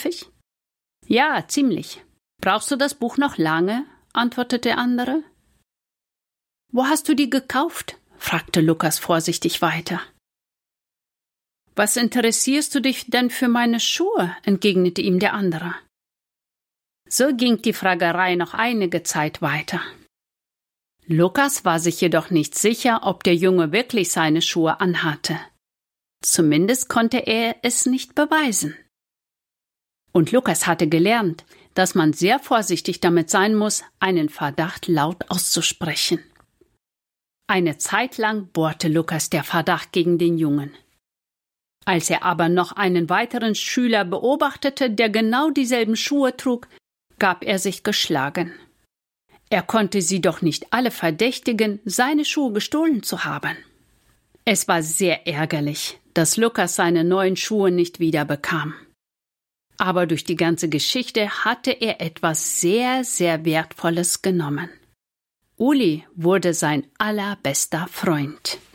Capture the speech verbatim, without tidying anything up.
häufig? Ja, ziemlich. Brauchst du das Buch noch lange? Antwortete der andere. Wo hast du die gekauft? Fragte Lukas vorsichtig weiter. Was interessierst du dich denn für meine Schuhe? Entgegnete ihm der andere. So ging die Fragerei noch einige Zeit weiter. Lukas war sich jedoch nicht sicher, ob der Junge wirklich seine Schuhe anhatte. Zumindest konnte er es nicht beweisen. Und Lukas hatte gelernt, dass man sehr vorsichtig damit sein muss, einen Verdacht laut auszusprechen. Eine Zeit lang bohrte Lukas der Verdacht gegen den Jungen. Als er aber noch einen weiteren Schüler beobachtete, der genau dieselben Schuhe trug, gab er sich geschlagen. Er konnte sie doch nicht alle verdächtigen, seine Schuhe gestohlen zu haben. Es war sehr ärgerlich, dass Lukas seine neuen Schuhe nicht wiederbekam. Aber durch die ganze Geschichte hatte er etwas sehr, sehr Wertvolles genommen. Uli wurde sein allerbester Freund.